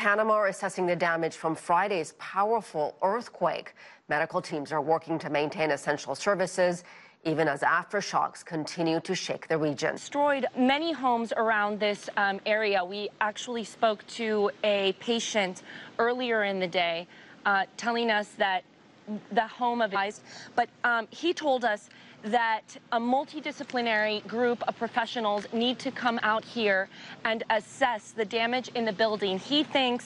Panama are assessing the damage from Friday's powerful earthquake. Medical teams are working to maintain essential services, even as aftershocks continue to shake the region. Destroyed many homes around this area. We actually spoke to a patient earlier in the day telling us that the home of his, but he told us that a multidisciplinary group of professionals need to come out here and assess the damage in the building. He thinks